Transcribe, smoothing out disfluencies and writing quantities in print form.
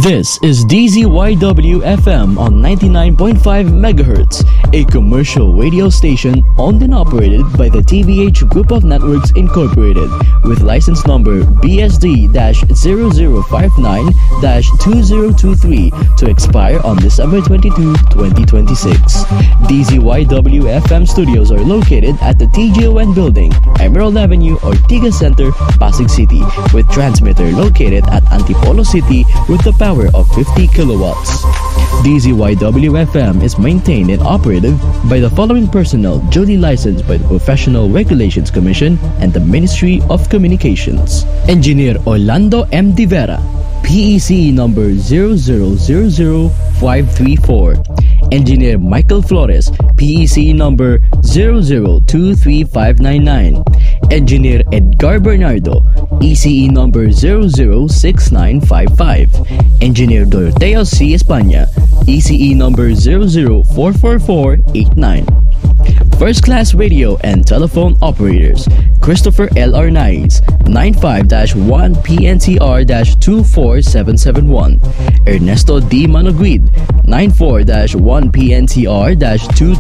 This is DZYW FM on 99.5 MHz, a commercial radio station owned and operated by the TVH Group of Networks Incorporated, with license number BSD-0059-2023 to expire on December 22, 2026. DZYW FM studios are located at the TGON Building, Emerald Avenue, Ortigas Center, Pasig City, with transmitter located at Antipolo City with the power of 50 kilowatts. DZYW-FM is maintained and operated by the following personnel duly licensed by the Professional Regulations Commission and the Ministry of Communications. Engineer Orlando M. De Vera, PEC number 0000534. Engineer Michael Flores, PEC number 0023599. Engineer Edgar Bernardo, ECE number 006955. Engineer Doroteo C. España, ECE number 0044489. First Class Radio and Telephone Operators, Christopher L. Arnaiz, 95-1 PNCR-24771. Ernesto D. Manoguid, 94-1 PNCR-2